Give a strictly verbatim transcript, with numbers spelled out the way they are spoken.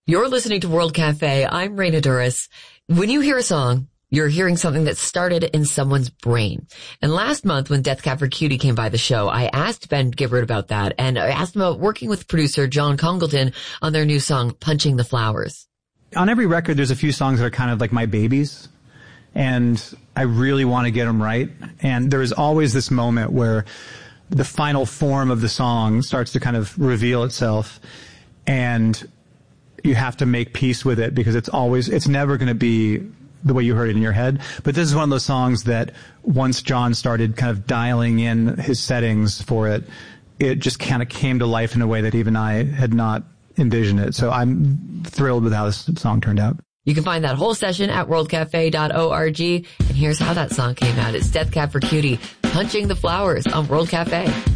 You're listening to World Cafe. I'm Raina Duras. When you hear a song, you're hearing something that started in someone's brain. And last month when Death Cab for Cutie came by the show, I asked Ben Gibbard about that, and I asked him about working with producer John Congleton on their new song, Punching the Flowers. On every record, there's a few songs that are kind of like my babies, and I really want to get them right. And there is always this moment where the final form of the song starts to kind of reveal itself, and you have to make peace with it because it's always, it's never going to be the way you heard it in your head. But this is one of those songs that once John started kind of dialing in his settings for it, it just kind of came to life in a way that even I had not envisioned it. So I'm thrilled with how this song turned out. You can find that whole session at world cafe dot org. And here's how that song came out. It's Death Cab for Cutie, Punching the Flowers on World Cafe.